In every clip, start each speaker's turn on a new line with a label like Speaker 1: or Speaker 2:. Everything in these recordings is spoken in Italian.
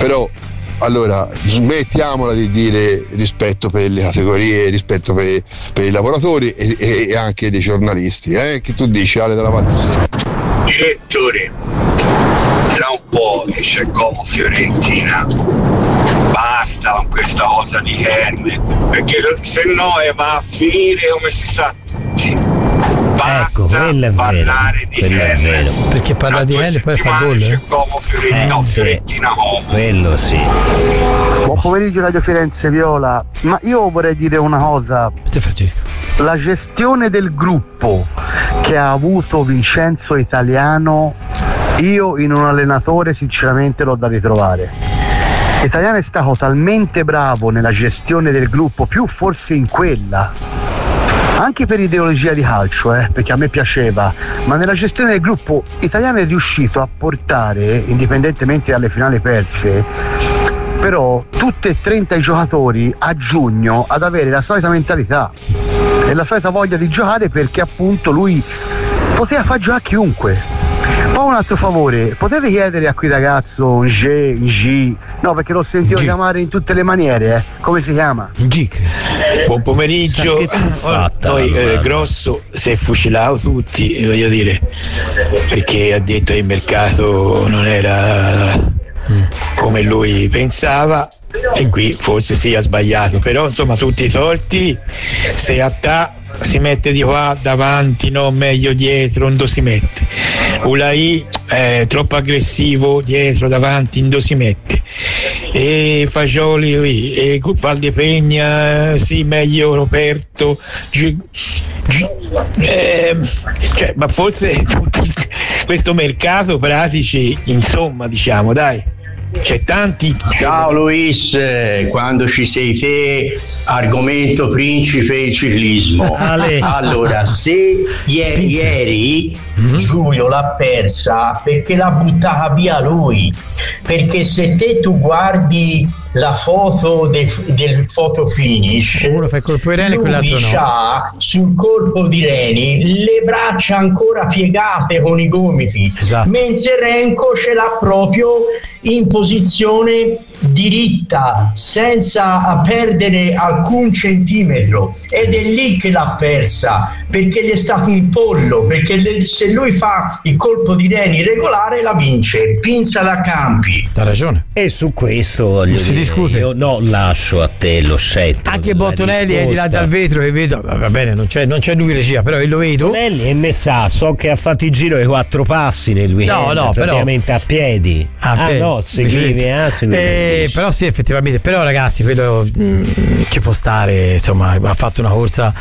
Speaker 1: però allora smettiamola di dire rispetto per le categorie, rispetto per i lavoratori e anche dei giornalisti, che tu dici, Ale della Valle?
Speaker 2: Direttore, tra un po' esce Como Fiorentina, basta con questa cosa di Ken, perché se no va a finire come si sa tutti. Basta parlare di Ken,
Speaker 3: perché parla di Ken e poi fa gol.
Speaker 2: Como Fiorentina, Fiorentina Como.
Speaker 4: Quello sì.
Speaker 5: Buon pomeriggio Radio Firenze Viola, ma io vorrei dire una cosa.
Speaker 3: Francesco,
Speaker 5: la gestione del gruppo che ha avuto Vincenzo Italiano, io in un allenatore sinceramente l'ho da ritrovare. Italiano è stato talmente bravo nella gestione del gruppo, più forse in quella, anche per ideologia di calcio, perché a me piaceva, ma nella gestione del gruppo Italiano è riuscito a portare, indipendentemente dalle finali perse, però tutti e 30 i giocatori a giugno ad avere la solita mentalità e la solita voglia di giocare, perché appunto lui poteva far giocare chiunque. Poi un altro favore, potete chiedere a quel ragazzo G, no, perché l'ho sentito chiamare in tutte le maniere, come si chiama?
Speaker 6: Buon pomeriggio. Poi Grosso si è fucilato tutti, voglio dire, perché ha detto che il mercato non era come lui pensava, e qui forse sì, ha sbagliato, però insomma tutti i torti. Se Attà si mette di qua davanti, no, meglio dietro, non si mette. Ulai è troppo aggressivo dietro, davanti, non si mette. E Fagioli e Valdepegna sì, meglio Roberto, ma forse questo mercato pratici, insomma, diciamo, dai, c'è tanti.
Speaker 7: Ciao Luis, quando ci sei te, argomento principe il ciclismo. Allora, se ieri Giulio l'ha persa perché l'ha buttata via lui, perché se tu guardi la foto del photo finish,
Speaker 3: uno fa il colpo di reni e quell'altro no,
Speaker 7: c'ha sul colpo di reni le braccia ancora piegate con i gomiti,
Speaker 3: esatto,
Speaker 7: mentre Renko ce l'ha proprio in posizione diritta senza perdere alcun centimetro, ed è lì che l'ha persa, perché gli è stato in pollo, perché se lui fa il colpo di reni regolare la vince, pinza da campi.
Speaker 3: Ha ragione,
Speaker 4: e su questo voglio
Speaker 3: si discute.
Speaker 4: Io lascio a te lo scettro.
Speaker 3: Anche Bottonelli è di là dal vetro e vedo, va bene, non c'è lui regia, però io lo vedo.
Speaker 4: Bottonelli e ne sa, so che ha fatto il giro di 4 passi nel weekend, praticamente però, a piedi. No, seguivi,
Speaker 3: però sì, effettivamente, però ragazzi, vedo ci può stare, insomma, ha fatto una corsa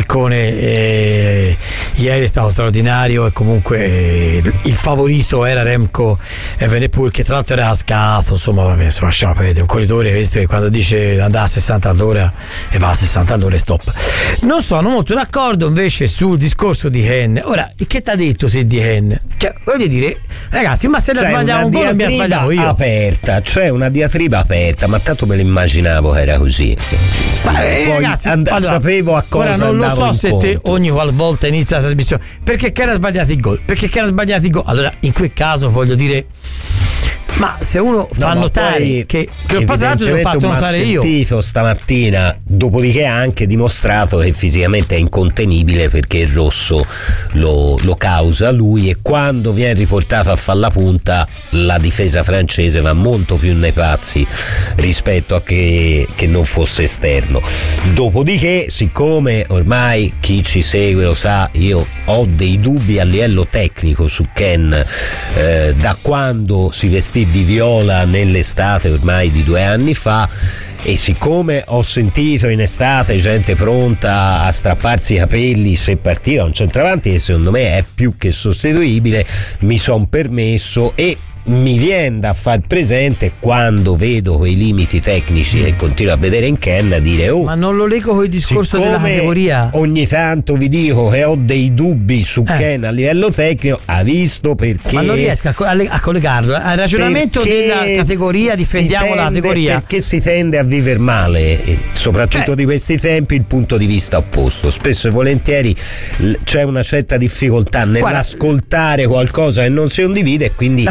Speaker 3: Ciccone, ieri è stato straordinario, e comunque il favorito era Remco Evenepoel, che tra l'altro era cascato, insomma, vabbè, insomma, lasciamo perdere, un corridore, visto che quando dice andare a 60 all'ora e va a 60 all'ora e stop. Non sono molto d'accordo invece sul discorso di Hen. Ora, che t'ha detto te di Hen? Cioè, voglio dire, ragazzi, ma se la sbagliamo un gol mi ha sbagliato io.
Speaker 4: Aperta, cioè una diatriba aperta, ma tanto me lo immaginavo che era così.
Speaker 3: Ma ragazzi, allora, sapevo a cosa andavo. Ora non lo so se te ogni qualvolta inizia la trasmissione perché che era sbagliato il gol, allora in quel caso voglio dire, ma se uno fa notare che l'ho fatto notare io,
Speaker 4: sentito stamattina, dopodiché ha anche dimostrato che fisicamente è incontenibile, perché il rosso lo causa lui, e quando viene riportato a fare la punta la difesa francese va molto più nei pazzi rispetto a che non fosse esterno. Dopodiché, siccome ormai chi ci segue lo sa, io ho dei dubbi a livello tecnico su Ken da quando si vestì di viola nell'estate ormai di 2 anni fa, e siccome ho sentito in estate gente pronta a strapparsi i capelli se partiva un centravanti che secondo me è più che sostituibile, mi son permesso, e mi viene da far presente, quando vedo quei limiti tecnici e continuo a vedere in Ken, a dire
Speaker 3: ma non lo leggo con il discorso della categoria.
Speaker 4: Ogni tanto vi dico che ho dei dubbi su Ken a livello tecnico, ha visto, perché
Speaker 3: ma non riesco a collegarlo al ragionamento della categoria, difendiamo la categoria,
Speaker 4: perché si tende a vivere male, e soprattutto di questi tempi il punto di vista opposto, spesso e volentieri c'è una certa difficoltà nell'ascoltare qualcosa che non si condivide, e quindi
Speaker 3: l'ascoltatore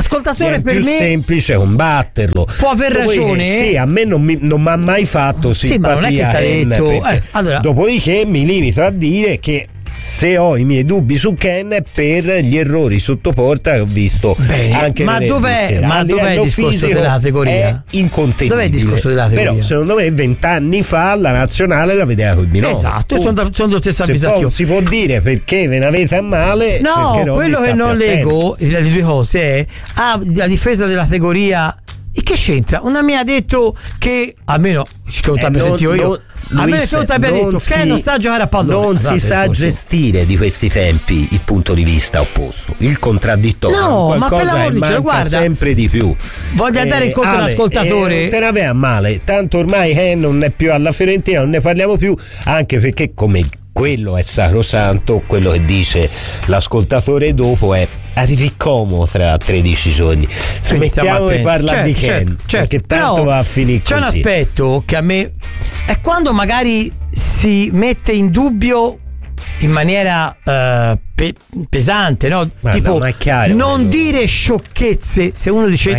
Speaker 3: l'allenatore per
Speaker 4: più
Speaker 3: me
Speaker 4: semplice combatterlo.
Speaker 3: Può aver ragione.
Speaker 4: Sì, a me non mi ha mai fatto simpatia.
Speaker 3: Ma non è che t'ha detto. Allora,
Speaker 4: dopodiché mi limito a dire che se ho i miei dubbi su Ken per gli errori sotto porta che ho visto anche
Speaker 3: ma dov'è il discorso della categoria?
Speaker 4: È incontenibile.
Speaker 3: Dov'è il discorso della categoria?
Speaker 4: Però secondo me 20 anni fa la nazionale la vedeva col binocolo.
Speaker 3: Esatto, sono dello stesso avviso.
Speaker 4: Non si può dire perché ve ne avete a male.
Speaker 3: No, quello che non leggo le due cose è la difesa della categoria. E che c'entra? Una mi ha detto che almeno sentivo io. A me ne abbia detto che non sa giocare a pallone.
Speaker 4: Non si sa gestire di questi tempi il punto di vista opposto, il contraddittorio.
Speaker 3: No, ma per l'amor di Dio, guarda,
Speaker 4: sempre di più.
Speaker 3: Voglio andare incontro all'ascoltatore.
Speaker 4: Non te ne aveva male, tanto ormai non è più alla Fiorentina, non ne parliamo più, anche perché come quello è sacrosanto, quello che dice l'ascoltatore dopo è: arrivi Como tra 13 giorni, smettiamo di parlare di Ken, perché tanto va a finire così.
Speaker 3: C'è un aspetto che a me è quando magari si mette in dubbio in maniera pesante, no? Tipo,
Speaker 4: ma è chiaro,
Speaker 3: non dire sciocchezze. Se uno dice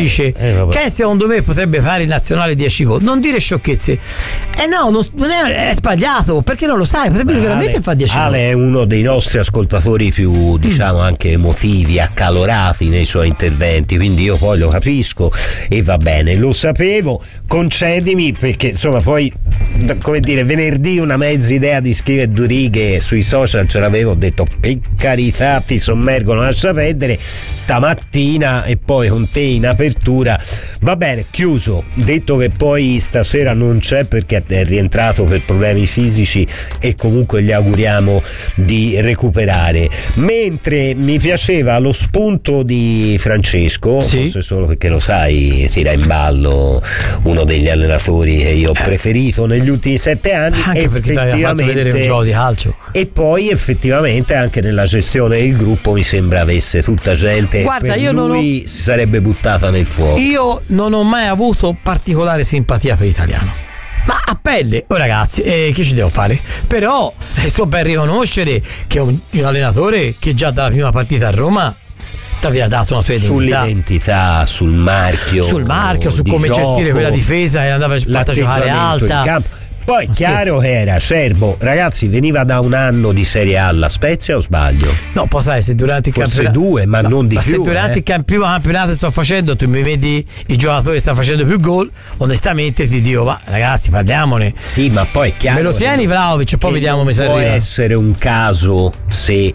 Speaker 3: che secondo me potrebbe fare il nazionale 10 gol, non dire sciocchezze. No, non è sbagliato, perché non lo sai, potrebbe veramente fare 10 gol.
Speaker 4: Ale è uno dei nostri ascoltatori più, diciamo, anche emotivi, accalorati nei suoi interventi, quindi io poi lo capisco e va bene, lo sapevo, concedimi, perché insomma poi, come dire, venerdì una mezza idea di scrivere 2 righe sui social ce l'avevo, ho detto per carità ti sommergono, lascia perdere, stamattina e poi con te in apertura. Va bene, chiuso, detto che poi stasera non c'è perché è rientrato per problemi fisici e comunque gli auguriamo di recuperare. Mentre mi piaceva lo spunto di Francesco, forse solo perché lo sai, tira in ballo uno degli allenatori che io ho preferito negli ultimi 7 anni,
Speaker 3: anche perché ti aveva fatto vedere un gioco di calcio,
Speaker 4: e poi effettivamente anche nella gestione del gruppo mi sembra avesse tutta gente.
Speaker 3: Guarda,
Speaker 4: per
Speaker 3: io
Speaker 4: lui si sarebbe buttata nel fuoco.
Speaker 3: Io non ho mai avuto particolare simpatia per l'italiano, ma a pelle, ragazzi, che ci devo fare? Però so ben riconoscere che è un allenatore che già dalla prima partita a Roma ti aveva dato una tua identità.
Speaker 4: Sull'identità, sul marchio, su
Speaker 3: come
Speaker 4: gioco,
Speaker 3: gestire quella difesa e andava fatta giocare alta
Speaker 4: in campo. Poi chiaro che era Cerbo, ragazzi, veniva da un anno di Serie A alla Spezia o sbaglio?
Speaker 3: No, poi sai, se durante il
Speaker 4: campionato 2, ma non di più.
Speaker 3: Se durante il primo campionato che sto facendo tu mi vedi i giocatori che stanno facendo più gol, onestamente ti dico, va ragazzi, parliamone.
Speaker 4: Sì, ma poi è chiaro.
Speaker 3: Me lo tieni Vlahovic e poi vediamo come sarà.
Speaker 4: Può essere un caso se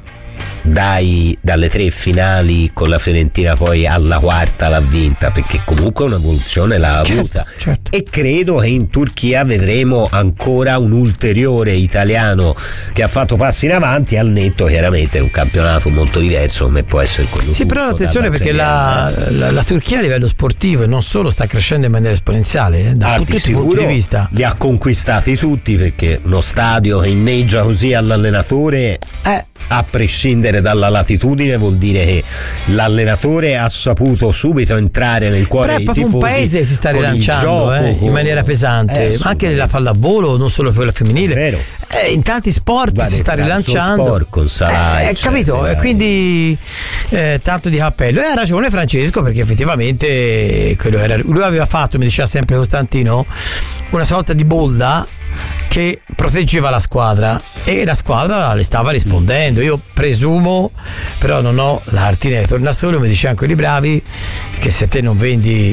Speaker 4: dalle 3 finali con la Fiorentina poi alla quarta l'ha vinta, perché comunque un'evoluzione l'ha avuta, certo. E credo che in Turchia vedremo ancora un ulteriore italiano che ha fatto passi in avanti, al netto chiaramente è un campionato molto diverso come può essere quello.
Speaker 3: Sì, però attenzione perché la Turchia a livello sportivo e non solo sta crescendo in maniera esponenziale, da tutti i punti di vista.
Speaker 4: Li ha conquistati tutti, perché uno stadio che inneggia così all'allenatore a prescindere dalla latitudine vuol dire che l'allenatore ha saputo subito entrare nel cuore dei tifosi.
Speaker 3: Un paese si sta rilanciando in maniera pesante, ma anche la pallavolo, non solo quella femminile.
Speaker 4: Vero.
Speaker 3: In tanti sport si sta rilanciando.
Speaker 4: Sport con Salah,
Speaker 3: capito? Quindi tanto di cappello. E ha ragione Francesco, perché effettivamente lui aveva fatto, mi diceva sempre Costantino, una sorta di bolda che proteggeva la squadra e la squadra le stava rispondendo. Io presumo, però non ho la cartina di tornasole, mi dicevano quelli bravi, che se te non vendi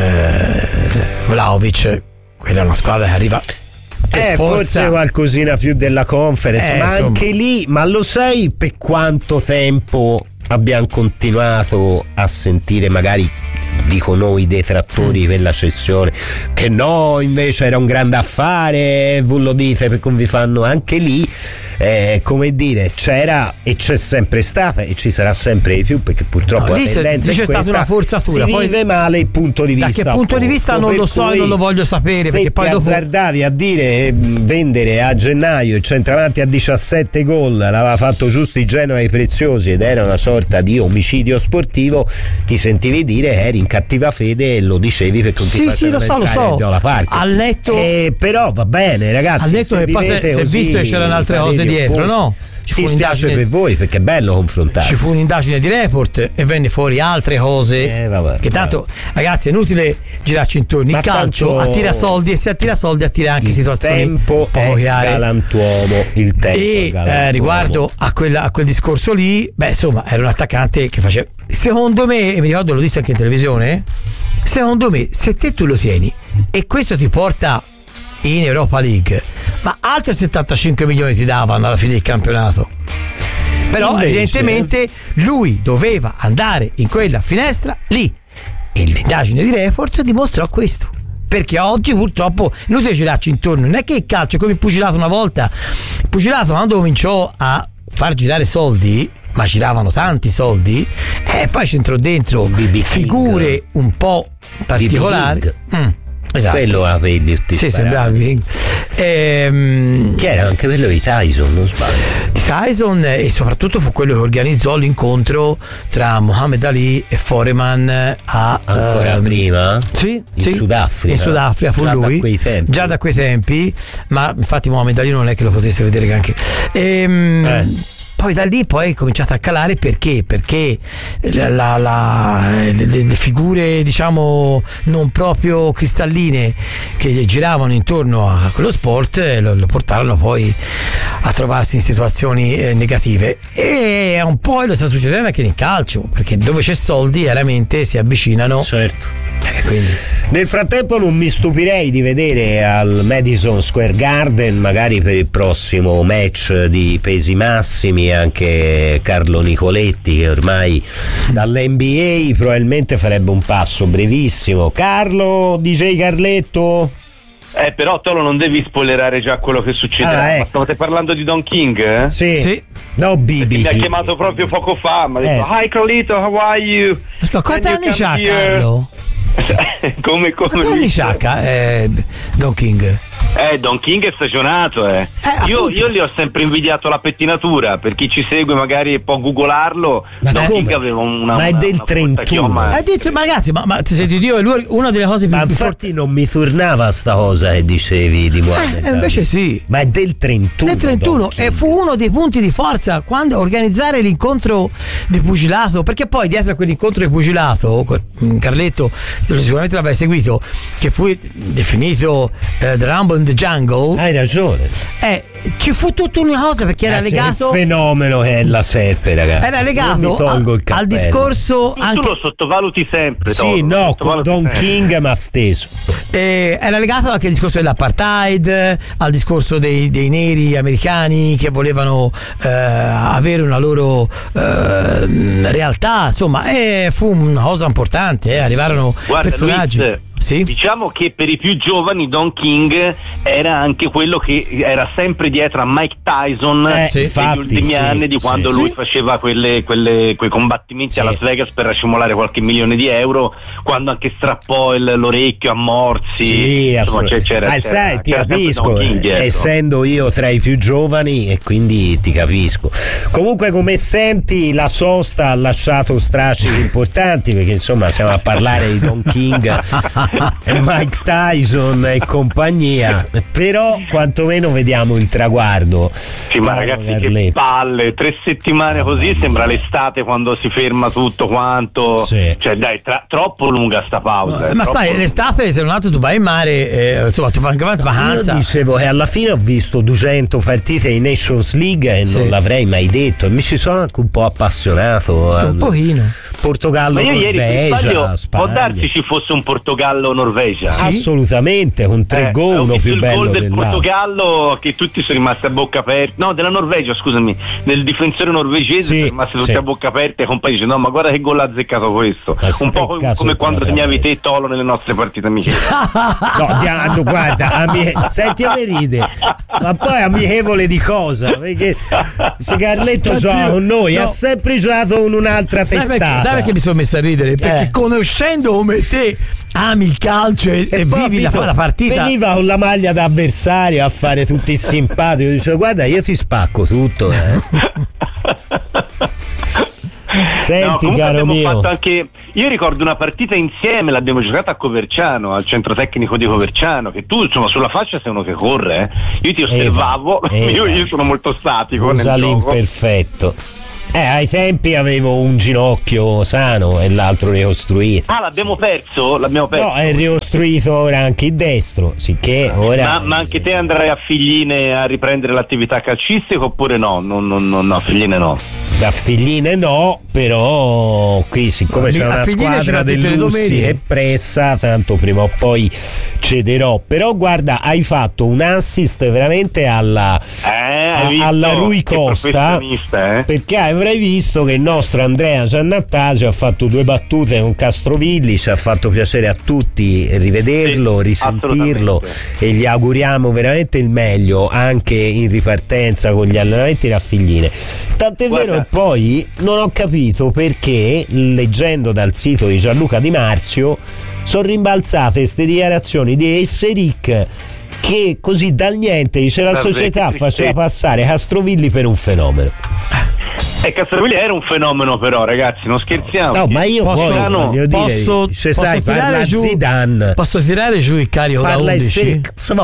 Speaker 3: Vlahovic, quella è una squadra che arriva
Speaker 4: forse qualcosina più della Conference, ma insomma. Anche lì, ma lo sai per quanto tempo abbiamo continuato a sentire, magari dico noi detrattori per la cessione, che no, invece era un grande affare, voi lo dite perché vi fanno anche lì, come dire, c'era e c'è sempre stata e ci sarà sempre di più, perché purtroppo la tendenza è questa,
Speaker 3: stata una forzatura,
Speaker 4: si vive male il punto di vista.
Speaker 3: Da che punto di vista non lo so e non lo voglio sapere,
Speaker 4: se
Speaker 3: perché poi
Speaker 4: ti azzardavi a dire vendere a gennaio il centravanti a 17 gol, l'aveva fatto giusto il Genoa ai Preziosi ed era una sorta di omicidio sportivo, ti sentivi dire che eri in cattiva fede e lo dicevi perché non ti facevano entrare alla parte.
Speaker 3: Al netto
Speaker 4: però va bene ragazzi,
Speaker 3: al netto che poi si è visto che c'erano altre cose cose dietro, no?
Speaker 4: Ti spiace per voi perché è bello confrontarsi.
Speaker 3: Ci fu un'indagine di Report e venne fuori altre cose che tanto ragazzi è inutile girarci intorno. Il calcio attira soldi e se attira soldi attira anche situazioni poco chiare.
Speaker 4: Galantuomo, il tempo
Speaker 3: e riguardo a quel discorso lì, beh insomma era un attaccante che faceva, secondo me, e mi ricordo lo disse anche in televisione, secondo me se tu lo tieni e questo ti porta in Europa League, ma altri 75 milioni ti davano alla fine del campionato. Però invece, evidentemente lui doveva andare in quella finestra lì e l'indagine di Report dimostrò questo, perché oggi purtroppo inutile girarci intorno. Non è che il calcio è come il pugilato una volta. Il pugilato quando cominciò a far girare soldi, ma giravano tanti soldi, e poi c'entrò dentro figure un po' particolari. Esatto.
Speaker 4: Quello avevi
Speaker 3: sì, sembrava che
Speaker 4: era anche quello di Tyson, non sbaglio.
Speaker 3: Di Tyson, e soprattutto fu quello che organizzò l'incontro tra Muhammad Ali e Foreman
Speaker 4: ancora prima?
Speaker 3: Sì,
Speaker 4: in Sudafrica.
Speaker 3: In Sudafrica fu lui. Già da quei tempi, ma infatti Muhammad Ali non è che lo potesse vedere granché. Poi da lì poi è cominciato a calare perché le figure diciamo non proprio cristalline che giravano intorno a quello sport lo portarono poi a trovarsi in situazioni negative, e un po' lo sta succedendo anche nel calcio, perché dove c'è soldi chiaramente si avvicinano.
Speaker 4: Certo.
Speaker 3: Quindi.
Speaker 4: Nel frattempo non mi stupirei di vedere al Madison Square Garden, magari per il prossimo match di pesi massimi, anche Carlo Nicoletti, che ormai dall'NBA probabilmente farebbe un passo brevissimo. Carlo, DJ Carletto?
Speaker 8: Però Tolo non devi spoilerare già quello che succederà. Ma state parlando di Don King?
Speaker 4: Sì. No, Bibi.
Speaker 8: Mi ha chiamato proprio poco fa, mi ha detto "Hi Carlito, how are you?"
Speaker 3: Quanti anni c'ha Carlo?
Speaker 8: come
Speaker 3: quanti anni c'ha Don King?
Speaker 8: Don King è stagionato, Io gli ho sempre invidiato la pettinatura. Per chi ci segue magari può googolarlo. Don King aveva
Speaker 4: ma è del 31.
Speaker 3: Ma ragazzi, ma ti senti Dio, è lui una delle cose più
Speaker 4: forti. Non mi tornava sta cosa che dicevi di Muhammad.
Speaker 3: Invece sì.
Speaker 4: Ma è del 31.
Speaker 3: Del 31 e fu uno dei punti di forza quando organizzare l'incontro di pugilato, perché poi dietro a quell'incontro di pugilato, Carletto sicuramente l'avrai seguito, che fu definito The Rumble in the Jungle.
Speaker 4: Hai ragione.
Speaker 3: Ci fu tutta una cosa, perché era legato
Speaker 4: il fenomeno che è la Seppe, ragazzi.
Speaker 3: Era legato al discorso anche...
Speaker 8: Tu lo sottovaluti sempre.
Speaker 4: Sì, no, con Don King ma steso.
Speaker 3: Era legato anche al discorso dell'apartheid, al discorso dei neri americani che volevano avere una loro realtà, insomma, fu una cosa importante. Arrivarono personaggi.
Speaker 8: Luis, sì? Diciamo che per i più giovani Don King era anche quello che era sempre dietro a Mike Tyson negli ultimi anni, di quando lui faceva quei combattimenti a Las Vegas per racimolare qualche milione di euro, quando anche strappò l'orecchio a Morsi. Insomma, c'era
Speaker 4: ti capisco, essendo io tra i più giovani, e quindi ti capisco. Comunque, come senti, la sosta ha lasciato strascichi importanti, perché insomma stiamo a parlare di Don King e Mike Tyson e compagnia, però quantomeno vediamo il traguardo.
Speaker 8: Sì, ma ragazzi, che palle, 3 settimane così sembra l'estate quando si ferma tutto quanto. Cioè dai, troppo lunga sta pausa.
Speaker 3: Ma sai, l'estate se non altro tu vai in mare, insomma tu fai anche vacanza.
Speaker 4: Io dicevo che alla fine ho visto 200 partite in Nations League e non l'avrei mai detto, e mi ci sono anche un po' appassionato.
Speaker 3: Un pochino.
Speaker 4: Portogallo, Norvegia, Spagna.
Speaker 8: Può darsi ci fosse un Portogallo-Norvegia?
Speaker 4: Sì? Assolutamente, con 3 gol, uno più bello
Speaker 8: del Portogallo, che tutti sono rimasti a bocca aperta. No, della Norvegia, scusami, del difensore norvegese sono rimasti tutti a bocca aperta, e compagni dice: no, ma guarda che gol ha azzeccato questo. Un po' come quando segnavi te Tolo nelle nostre partite amichevoli.
Speaker 4: No, guarda, senti come ride, ma poi amichevole di cosa? Perché se Carletto gioca con noi ha sempre giocato con un'altra testata.
Speaker 3: Sai perché mi sono messo a ridere? Perché conoscendo come te ami il calcio e vivi la partita,
Speaker 4: veniva con la maglia d'avversario a fare tutti il simpatico, dice: guarda, io ti spacco tutto. Senti, no, caro mio,
Speaker 8: fatto anche, io ricordo una partita insieme, l'abbiamo giocata a Coverciano, al centro tecnico di Coverciano, che tu insomma sulla fascia sei uno che corre, io ti osservavo, io sono molto statico.
Speaker 4: Usa l'imperfetto. Ai tempi avevo un ginocchio sano e l'altro ricostruito.
Speaker 8: L'abbiamo perso?
Speaker 4: No, è ricostruito ora anche il destro, sicché ora.
Speaker 8: Ma anche te andrai a Figline a riprendere l'attività calcistica oppure no? No, Figline no.
Speaker 4: Da Figline no, però qui siccome c'è una squadra dell'Ussi che pressa, tanto prima o poi cederò. Però guarda, hai fatto un assist veramente alla Rui Costa, perché avrai visto che il nostro Andrea Giannattasio ha fatto 2 battute con Castrovilli, ci ha fatto piacere a tutti rivederlo, risentirlo, e gli auguriamo veramente il meglio anche in ripartenza con gli allenamenti da Figline. Tant'è vero, e poi non ho capito perché, leggendo dal sito di Gianluca Di Marzio, sono rimbalzate queste dichiarazioni di Esseric che così dal niente dice la società faceva passare Castrovilli per un fenomeno.
Speaker 8: Castrovilli era un fenomeno, però ragazzi, non scherziamo.
Speaker 4: No, ma io posso
Speaker 3: tirare giù il carico da 11?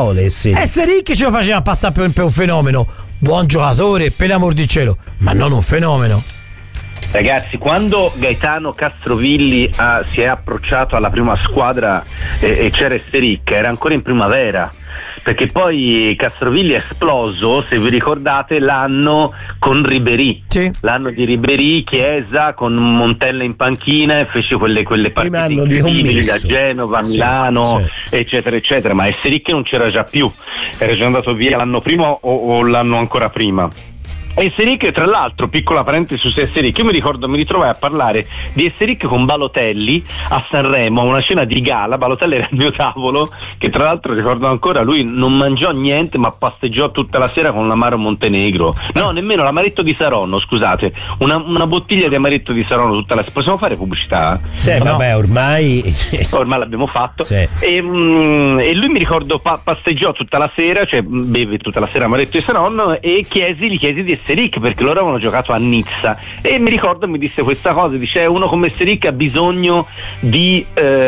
Speaker 3: Esseric ce lo faceva passare per un fenomeno. Buon giocatore, per l'amor di cielo, ma non un fenomeno.
Speaker 8: Ragazzi, quando Gaetano Castrovilli si è approcciato alla prima squadra e c'era Esseric, era ancora in primavera, perché poi Castrovilli è esploso, se vi ricordate, l'anno con Ribéry, l'anno di Ribéry, Chiesa, con Montella in panchina, e fece quelle partite incredibili da Genova, Milano, eccetera eccetera, ma Esseric non c'era già più, era già andato via l'anno prima o l'anno ancora prima. Esseric, tra l'altro, piccola parentesi su Esseric, io mi ritrovai a parlare di Esseric con Balotelli a Sanremo, a una cena di gala. Balotelli era al mio tavolo, che tra l'altro ricordo ancora, lui non mangiò niente ma pasteggiò tutta la sera con l'amaro Montenegro, no, nemmeno l'amaretto di Saronno, scusate, una bottiglia di amaretto di Saronno tutta la sera. Possiamo fare pubblicità?
Speaker 4: Vabbè, ormai
Speaker 8: l'abbiamo fatto. E lui, mi ricordo, pasteggiò tutta la sera, cioè beve tutta la sera amaretto di Saronno, e gli chiesi di Esseric, perché loro avevano giocato a Nizza, e mi ricordo mi disse questa cosa, dice: uno come Esseric ha bisogno di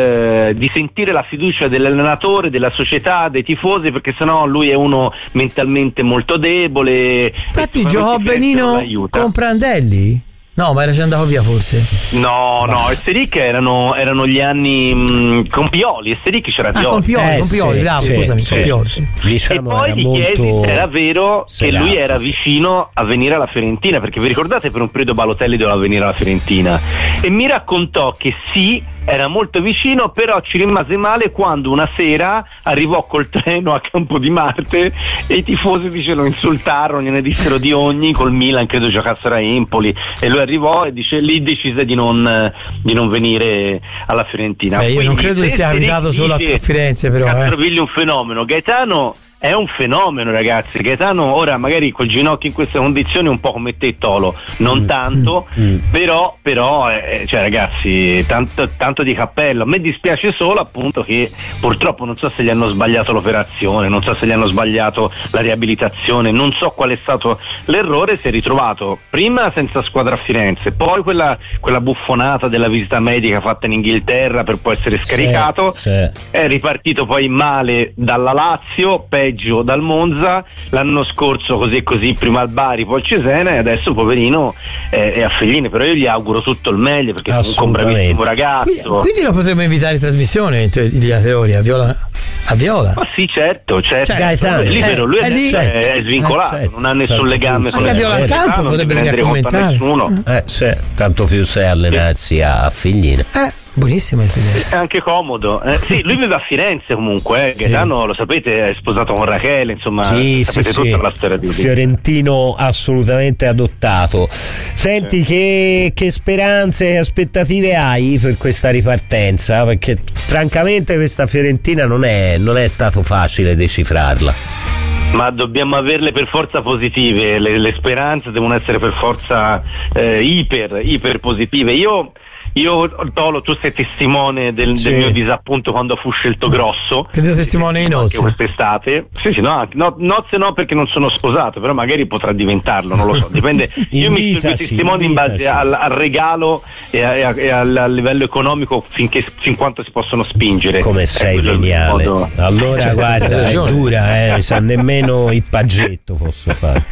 Speaker 8: sentire la fiducia dell'allenatore, della società, dei tifosi, perché sennò lui è uno mentalmente molto debole.
Speaker 3: Infatti giocò benino con Prandelli? No, ma era già andato via forse?
Speaker 8: No, Esseric erano gli anni con Pioli. Esseric c'era Pioli.
Speaker 3: Con Pioli, bravo, scusami, con Pioli.
Speaker 4: Diciamo,
Speaker 8: e poi gli chiesi se era vero che lui era vicino a venire alla Fiorentina, perché vi ricordate per un periodo Balotelli doveva venire alla Fiorentina, e mi raccontò che sì, era molto vicino, però ci rimase male quando una sera arrivò col treno a Campo di Marte e i tifosi lo insultarono, gliene dissero di ogni, col Milan credo giocassero a Empoli, e lui arrivò e lì decise di non venire alla Fiorentina.
Speaker 3: Io non credo che sia capitato solo a Firenze, però
Speaker 8: Castrovilli un fenomeno, Gaetano è un fenomeno, ragazzi. Gaetano ora magari col ginocchio in queste condizioni un po' come te, Tolo, non tanto, però cioè ragazzi, tanto di cappello. A me dispiace solo appunto che purtroppo non so se gli hanno sbagliato l'operazione, non so se gli hanno sbagliato la riabilitazione, non so qual è stato l'errore. Si è ritrovato prima senza squadra a Firenze, poi quella buffonata della visita medica fatta in Inghilterra per poi essere scaricato, è ripartito poi male dalla Lazio, peggio dal Monza, l'anno scorso così prima al Bari, poi al Cesena, e adesso poverino è a Figline. Però io gli auguro tutto il meglio, perché è un bravissimo ragazzo.
Speaker 3: Quindi lo potremmo invitare in trasmissione Ilia Teori a Viola?
Speaker 8: Ma sì, certo.
Speaker 4: Gaetano,
Speaker 8: libero, lui è svincolato, non ha nessun legame con
Speaker 3: la Viola al campo, potrebbe venire a commentare.
Speaker 4: Tanto più se allenarsi a Figline.
Speaker 3: Buonissima questa idea.
Speaker 8: È anche comodo. Sì, lui vive a Firenze comunque. Gaetano, lo sapete, è sposato con Rachele, insomma, sapete tutta la storia di
Speaker 4: fiorentino assolutamente adottato. Senti, che speranze e aspettative hai per questa ripartenza? Perché francamente questa Fiorentina non è stato facile decifrarla.
Speaker 8: Ma dobbiamo averle per forza positive, le speranze devono essere per forza iper positive. Io Tolo, tu sei testimone del mio disappunto quando fu scelto Grosso.
Speaker 3: Che sei testimone in nozze?
Speaker 8: Quest'estate. Sì, nozze no, perché non sono sposato, però magari potrà diventarlo, non lo so, dipende. Io mi scelgo i testimoni in base al regalo e al livello economico fin quanto si possono spingere.
Speaker 4: Come sei geniale. Allora guarda, è dura, sa nemmeno il paggetto posso fare.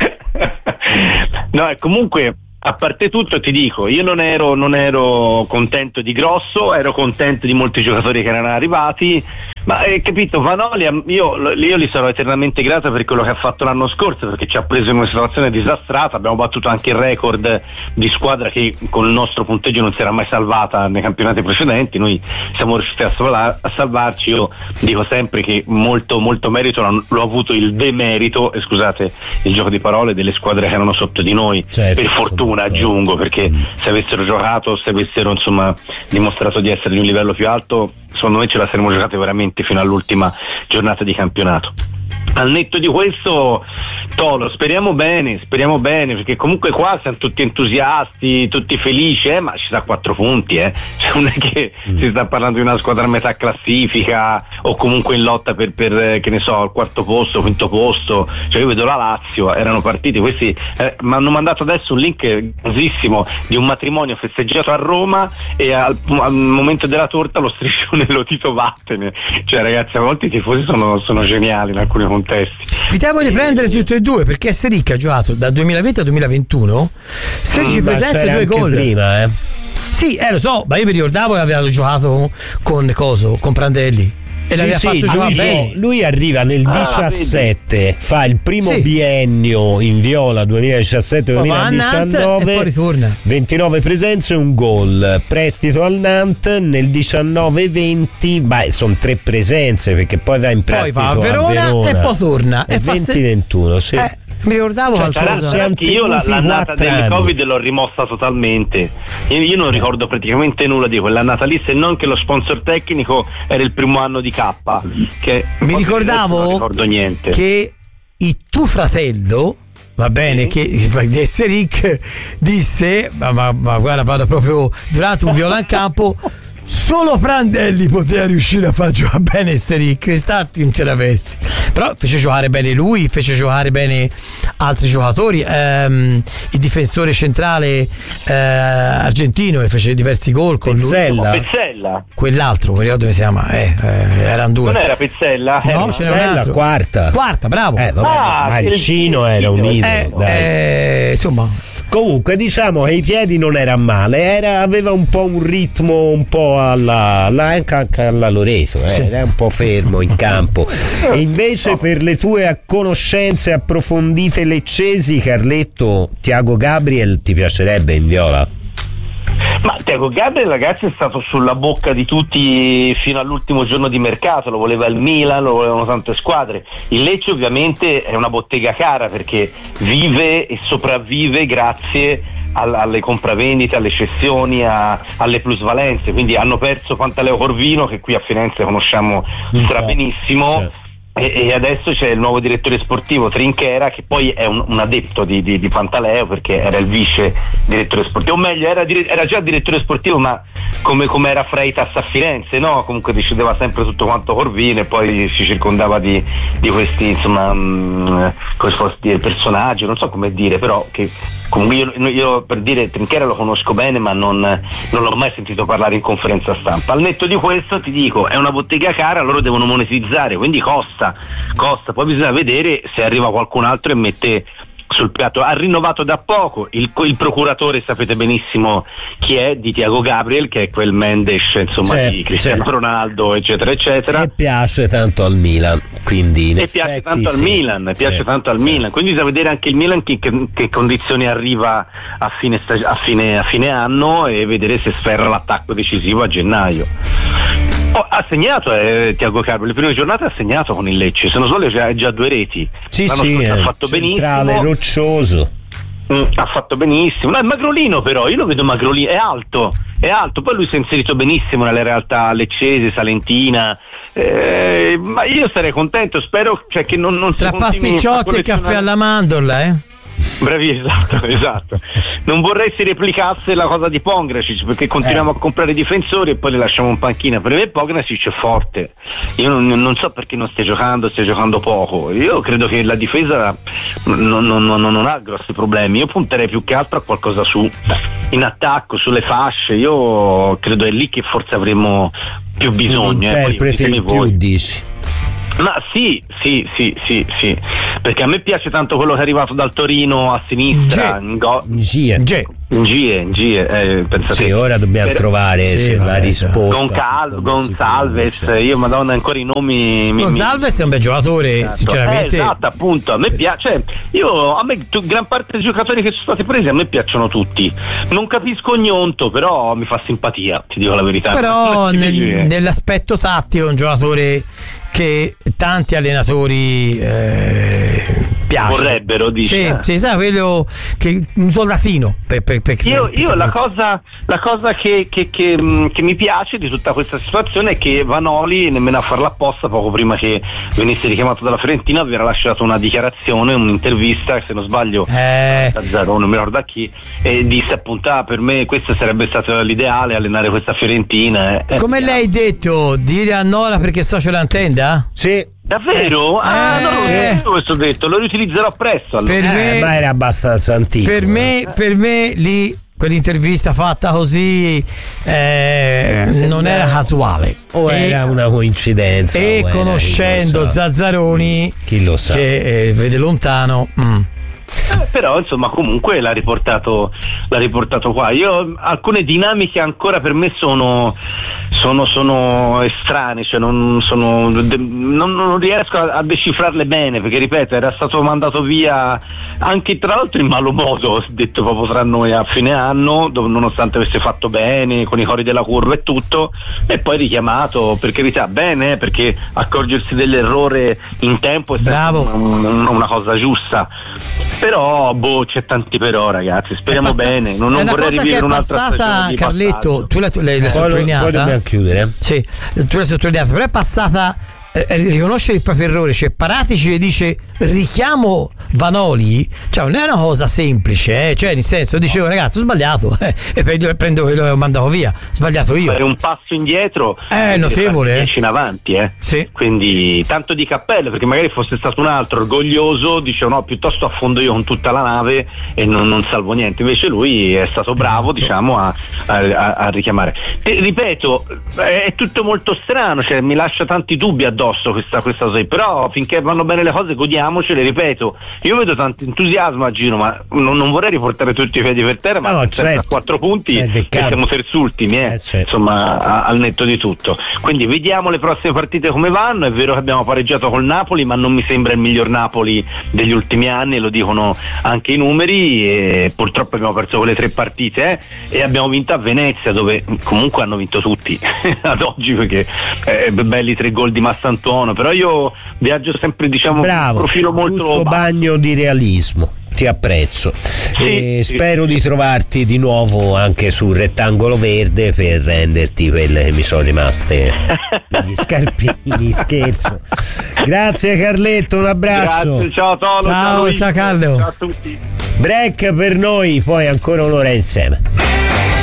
Speaker 8: No, comunque, a parte tutto ti dico, io non ero contento di Grosso, ero contento di molti giocatori che erano arrivati, ma capito, Vanoli io gli sarò eternamente grato per quello che ha fatto l'anno scorso, perché ci ha preso in una situazione disastrata. Abbiamo battuto anche il record di squadra che con il nostro punteggio non si era mai salvata nei campionati precedenti. Noi siamo riusciti a salvarci. Io dico sempre che molto molto merito l'ho avuto il demerito, e scusate il gioco di parole, delle squadre che erano sotto di noi, certo, per fortuna aggiungo, perché se avessero giocato, se avessero insomma dimostrato di essere di un livello più alto, secondo me ce la saremmo giocate veramente fino all'ultima giornata di campionato. Al netto di questo, Tolo, speriamo bene, perché comunque qua siamo tutti entusiasti, tutti felici, ma ci sta 4 punti, cioè non è che si sta parlando di una squadra a metà classifica o comunque in lotta per che ne so, il quarto posto, quinto posto. Cioè io vedo la Lazio, erano partiti questi, mi hanno mandato adesso un link cosissimo di un matrimonio festeggiato a Roma, e al momento della torta lo striscione lo Tito vattene. Cioè ragazzi, a volte i tifosi sono geniali in alcuni contesti.
Speaker 3: Vi devo riprendere tutti e due, perché Seric ha giocato dal 2020 al 2021 16 presenze e 2 gol
Speaker 4: prima,
Speaker 3: Sì, lo so, ma io mi ricordavo che aveva giocato con Prandelli e l'aveva fatto giocare bene.
Speaker 4: Lui arriva nel 17, fa il primo biennio in viola 2017-2019
Speaker 3: e poi ritorna.
Speaker 4: 29 presenze e un gol. Prestito al Nantes nel 19-20, sono 3 presenze, perché poi va in prestito
Speaker 3: a Verona e poi torna
Speaker 4: e 20-21, sì.
Speaker 3: Mi ricordavo
Speaker 8: anche io l'annata del Covid l'ho rimossa totalmente. Io non ricordo praticamente nulla di quell'annata lì, se non che lo sponsor tecnico era il primo anno di K, che
Speaker 3: mi ricordavo,
Speaker 8: non ricordo niente,
Speaker 3: che il tuo fratello, va bene, che Seric disse ma guarda, vado proprio durante un viola in campo, solo Prandelli poteva riuscire a far giocare bene Seric, quest'altro non ce l'avessi. Però fece giocare bene lui, fece giocare bene altri giocatori, il difensore centrale argentino, che fece diversi gol con
Speaker 8: Pezzella.
Speaker 3: Quell'altro, non ricordo come si chiama, erano 2.
Speaker 8: Non era Pezzella?
Speaker 3: No,
Speaker 4: Pezzella quarta,
Speaker 3: bravo.
Speaker 4: Ma il Cino era un idolo,
Speaker 3: insomma.
Speaker 4: Comunque diciamo che i piedi non era male, aveva un po' un ritmo un po' anche alla Loreto, era un po' fermo in campo. E invece per le tue conoscenze approfondite leccesi, Carletto, Thiago Gabriel ti piacerebbe in viola?
Speaker 8: Ma Thiago Gabriel, ragazzi, è stato sulla bocca di tutti fino all'ultimo giorno di mercato, lo voleva il Milan, lo volevano tante squadre. Il Lecce ovviamente è una bottega cara, perché vive e sopravvive grazie alle compravendite, alle cessioni, alle plusvalenze, quindi hanno perso Pantaleo Corvino, che qui a Firenze conosciamo benissimo. Sì. E adesso c'è il nuovo direttore sportivo Trinchera, che poi è un adepto di Pantaleo, perché era il vice direttore sportivo, o meglio era già direttore sportivo, ma come era Freitas a Firenze, no? Comunque decideva sempre tutto quanto Corvino, e poi si circondava di questi, insomma, come si può dire, personaggi, non so come dire, però che comunque io per dire Trinchera lo conosco bene, ma non l'ho mai sentito parlare in conferenza stampa. Al netto di questo ti dico, è una bottega cara, loro devono monetizzare, quindi costa, poi bisogna vedere se arriva qualcun altro e mette sul piatto. Ha rinnovato da poco il procuratore, sapete benissimo chi è, di Thiago Gabriel, che è quel Mendes, insomma, di Cristiano Ronaldo, eccetera eccetera,
Speaker 4: e piace tanto al Milan, quindi
Speaker 8: piace tanto al Milan, quindi bisogna vedere anche il Milan che condizioni arriva a fine anno, e vedere se sferra l'attacco decisivo a gennaio. Ha segnato Thiago Gabriel, le prime giornate ha segnato con il Lecce, se non sbaglio già 2 reti. Ha fatto benissimo,
Speaker 4: roccioso.
Speaker 8: Ha fatto benissimo. No, è magrolino, però io lo vedo magrolino, è alto, poi lui si è inserito benissimo nelle realtà leccese, salentina, ma io sarei contento, spero che non
Speaker 3: tra pasticciotti e caffè alla mandorla,
Speaker 8: Bravi, esatto. Non vorrei si replicasse la cosa di Pongracic, perché continuiamo a comprare difensori e poi li lasciamo in panchina. Per me Pongracic è forte. Io non so perché non stia giocando poco. Io credo che la difesa non ha grossi problemi. Io punterei più che altro a qualcosa in attacco, sulle fasce. Io credo è lì che forse avremo più bisogno.
Speaker 4: Interpreti in più, dici?
Speaker 8: Ma sì, perché a me piace tanto quello che è arrivato dal Torino a sinistra,
Speaker 4: pensate. Sì, ora dobbiamo trovare la risposta.
Speaker 8: Gonzalez, io madonna ancora i nomi.
Speaker 3: Gonzalez è un bel giocatore, sinceramente.
Speaker 8: Esatto, appunto, a me piace. Gran parte dei giocatori che sono stati presi a me piacciono tutti. Non capisco Gnonto, però mi fa simpatia, ti dico la verità.
Speaker 3: Però nell'aspetto tattico è un giocatore che tanti allenatori piace.
Speaker 8: Vorrebbero, dice.
Speaker 3: Sì, sa, quello che un soldatino.
Speaker 8: Io la cosa che mi piace di tutta questa situazione è che Vanoli, nemmeno a farla apposta, poco prima che venisse richiamato dalla Fiorentina, aveva lasciato una dichiarazione, un'intervista, se non sbaglio a Zaro, non mi ricordo a chi, e disse appunto per me questo sarebbe stato l'ideale, allenare questa Fiorentina.
Speaker 3: Come lei ha detto, dire a Nora perché socio l'antenda?
Speaker 4: Sì.
Speaker 8: Davvero? Questo detto, lo riutilizzerò presto. Allora.
Speaker 4: Ma era abbastanza antico.
Speaker 3: Per me lì quell'intervista fatta così non era casuale.
Speaker 4: Era una coincidenza.
Speaker 3: E conoscendo Zazzaroni,
Speaker 4: chi lo sa,
Speaker 3: che vede lontano.
Speaker 8: Però insomma comunque l'ha riportato qua. Io alcune dinamiche ancora per me sono estranee, cioè non riesco a decifrarle bene, perché ripeto, era stato mandato via anche tra l'altro in malo modo, detto proprio tra noi, a fine anno, nonostante avesse fatto bene con i cori della curva e tutto, e poi richiamato, per carità, bene, perché accorgersi dell'errore in tempo è una cosa giusta. Però c'è tanti però, ragazzi, speriamo bene. Non vorrei rivivere un'altra stagione di
Speaker 3: Carletto, tu l'hai sottolineata.
Speaker 4: Poi dobbiamo chiudere.
Speaker 3: Sì, tu l'hai sottolineata, però è passata riconoscere il proprio errore, cioè Paratici dice richiamo Vanoli, cioè non è una cosa semplice, cioè nel senso dicevo ragazzi ho sbagliato e prendo quello che ho mandato via, sbagliato io,
Speaker 8: fare un passo indietro
Speaker 3: notevole,
Speaker 8: 10 in avanti
Speaker 3: sì.
Speaker 8: Quindi tanto di cappello, perché magari fosse stato un altro orgoglioso, dicevo no, piuttosto affondo io con tutta la nave e non salvo niente, invece lui è stato bravo, diciamo, a richiamare. E, ripeto, è tutto molto strano, cioè mi lascia tanti dubbi addosso questa cosa, però finché vanno bene le cose godiamocele, ripeto, io vedo tanto entusiasmo a giro, ma non vorrei riportare tutti i piedi per terra, ma a 4 punti e siamo terzultimi, insomma, al netto di tutto. Quindi vediamo le prossime partite come vanno. È vero che abbiamo pareggiato col Napoli, ma non mi sembra il miglior Napoli degli ultimi anni, lo dicono anche i numeri, e purtroppo abbiamo perso quelle 3 partite e abbiamo vinto a Venezia, dove comunque hanno vinto tutti ad oggi, perché belli 3 gol di Massantuono, però io viaggio sempre, diciamo,
Speaker 4: bravo,
Speaker 8: un profilo molto
Speaker 4: giusto bagno di realismo, ti apprezzo. Spero di trovarti di nuovo anche sul rettangolo verde per renderti quelle che mi sono rimaste gli scarpini. Scherzo. Grazie Carletto, un abbraccio.
Speaker 8: Grazie, ciao Tolo,
Speaker 3: ciao Carlo,
Speaker 8: ciao a tutti.
Speaker 4: Break per noi, poi ancora un'ora insieme.